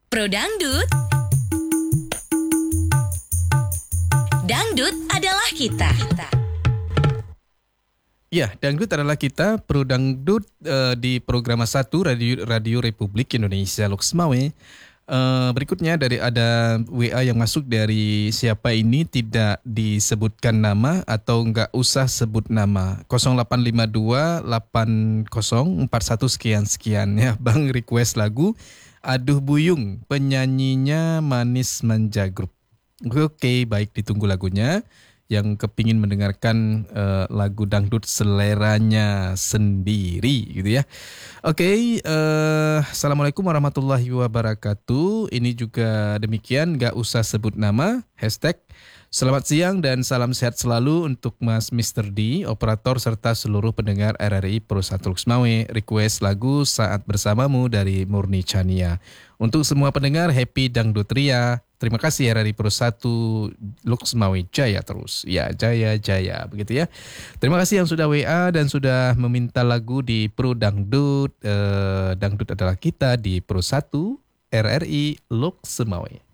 Pro Dangdut, Dangdut adalah kita. Ya, Dangdut adalah kita, Pro Dangdut di program 1 Radio Republik Indonesia Loksmawe. Berikutnya ada WA yang masuk dari siapa ini tidak disebutkan nama atau nggak usah sebut nama. 0852 8041 sekian ya. Bang request lagu Aduh Buyung, penyanyinya Manis Manja Group. Oke, baik, ditunggu lagunya. Yang kepingin mendengarkan lagu dangdut seleranya sendiri gitu ya. Oke, Assalamualaikum warahmatullahi wabarakatuh. Ini juga demikian, gak usah sebut nama. Hashtag selamat siang dan salam sehat selalu untuk Mas Mr. D, operator serta seluruh pendengar RRI Pro 1 Loksmawe. Request lagu Saat Bersamamu dari Murni Chania. Untuk semua pendengar, happy dangdut ria. Terima kasih RRI Pro 1 Loksmawe, jaya terus. Ya, jaya, begitu ya. Terima kasih yang sudah WA dan sudah meminta lagu di Pro Dangdut. Dangdut adalah kita di Pro 1 RRI Loksmawe.